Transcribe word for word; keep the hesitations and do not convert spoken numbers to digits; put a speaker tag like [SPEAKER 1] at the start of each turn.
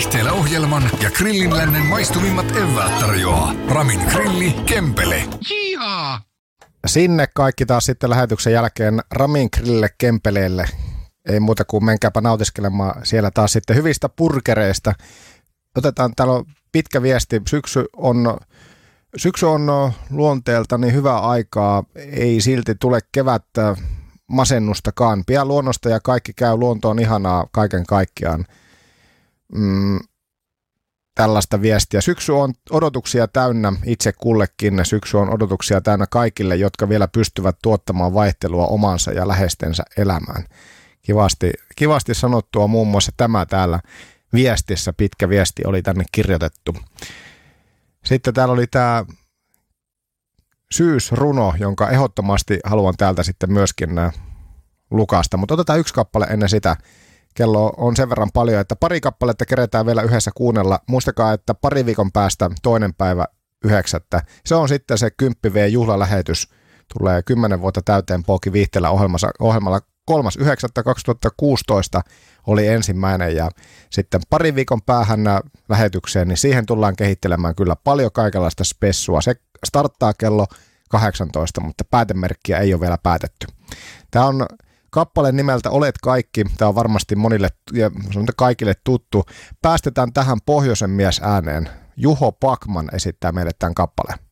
[SPEAKER 1] Viihteellä-ohjelman ja Grillin lännen maistuvimmat eväät tarjoaa Ramin Grilli Kempele. Jihaa!
[SPEAKER 2] Sinne kaikki taas sitten lähetyksen jälkeen Ramin Grillille Kempeleelle. Ei muuta kuin menkääpä nautiskelemaan siellä taas sitten hyvistä purkereista. Otetaan, täällä on pitkä viesti. Syksy on, syksy on luonteelta niin hyvää aikaa. Ei silti tule kevättä masennustakaan. Pian luonnosta ja kaikki käy. Luonto on ihanaa kaiken kaikkiaan. Mm, tällaista viestiä. Syksy on odotuksia täynnä itse kullekin. Syksy on odotuksia täynnä kaikille, jotka vielä pystyvät tuottamaan vaihtelua omansa ja läheistensä elämään. Kivasti, kivasti sanottua muun muassa tämä täällä viestissä. Pitkä viesti oli tänne kirjoitettu. Sitten täällä oli tämä syysruno, jonka ehdottomasti haluan täältä sitten myöskin lukasta. Mutta otetaan yksi kappale ennen sitä. Kello on sen verran paljon, että pari kappaletta keretään vielä yhdessä kuunnella. Muistakaa, että pari viikon päästä toinen päivä yhdeksättä. Se on sitten se kymmenen V-juhlalähetys. Tulee kymmenen vuotta täyteen Pooki Viihteellä ohjelmalla. kolmas yhdeksättä kaksituhattakuusitoista oli ensimmäinen ja sitten pari viikon päähän lähetykseen, niin siihen tullaan kehittelemään kyllä paljon kaikenlaista spessua. Se starttaa kello kahdeksantoista, mutta päätemerkkiä ei ole vielä päätetty. Tämä on kappale nimeltä Olet kaikki. Tämä on varmasti monille ja kaikille tuttu. Päästetään tähän pohjoisen mies ääneen. Juho Pakman esittää meille tämän kappaleen.